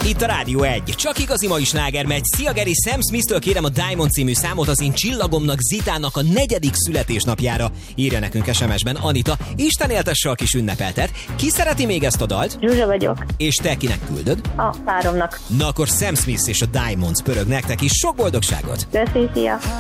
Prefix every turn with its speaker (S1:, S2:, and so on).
S1: Itt a Rádió 1. Csak igazi mai sláger megy. Szia Geri, Sam Smith-től kérem a Diamond című számot az én csillagomnak, Zitának a 4. születésnapjára. Írja nekünk SMS-ben Anita. Isten éltesse a kis ünnepeltet. Ki szereti még ezt a dalt?
S2: Zsuzsa vagyok.
S1: És te kinek küldöd?
S2: A páromnak.
S1: Na akkor Sam Smith és a Diamonds pörög nektek is. Sok boldogságot!
S2: Köszi, szia!